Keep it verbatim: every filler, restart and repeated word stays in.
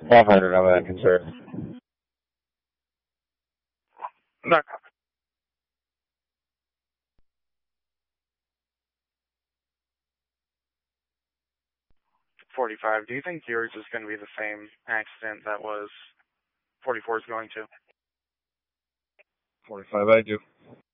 five hundred on that concern. No. forty-five. Do you think yours is going to be the same accident that was forty-four is going to? forty-five, I do.